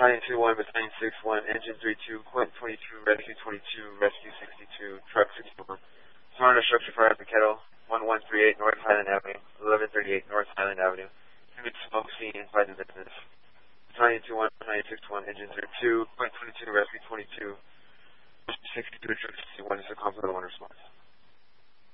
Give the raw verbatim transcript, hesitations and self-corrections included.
Battalion two one, Battalion six one, Engine three two, Quint twenty-two, Rescue twenty-two, Rescue sixty-two, Truck sixty-one. Surrounding structure fire at the Kettle, one one three eight North Highland Avenue, eleven thirty-eight North Highland Avenue. Human smoke seen inside the business. Battalion two one, Battalion six one, Engine three two, Quint twenty-two, Rescue twenty-two, sixty-two, Truck sixty-one, is a compliment one response.